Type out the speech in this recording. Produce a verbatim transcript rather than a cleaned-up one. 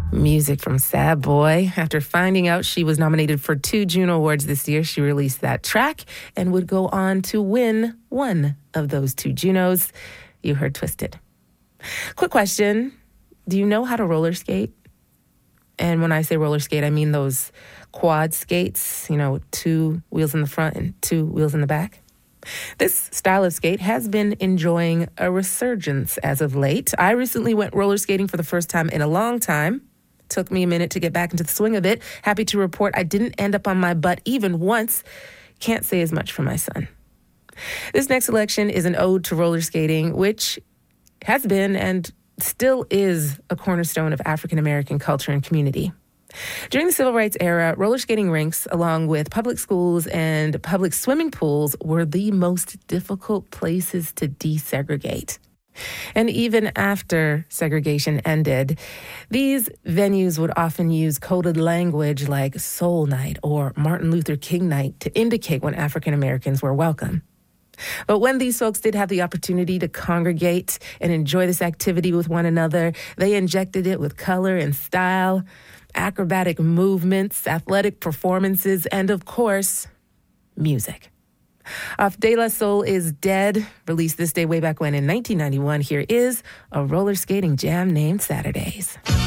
Music from Sad Boy. After finding out she was nominated for two Juno Awards this year, she released that track and would go on to win one of those two Junos. You heard Twisted. Quick question. Do you know how to roller skate? And when I say roller skate, I mean those quad skates, you know, two wheels in the front and two wheels in the back. This style of skate has been enjoying a resurgence as of late. I recently went roller skating for the first time in a long time. Took me a minute to get back into the swing of it. Happy to report I didn't end up on my butt even once. Can't say as much for my son. This next selection is an ode to roller skating, which has been and still is a cornerstone of African-American culture and community. During the Civil Rights era, roller skating rinks, along with public schools and public swimming pools, were the most difficult places to desegregate. And even after segregation ended, these venues would often use coded language like Soul Night or Martin Luther King Night to indicate when African Americans were welcome. But when these folks did have the opportunity to congregate and enjoy this activity with one another, they injected it with color and style, acrobatic movements, athletic performances, and of course, music. Off De La Soul is Dead, released this day way back when in nineteen ninety-one, here is a roller skating jam named Saturdays.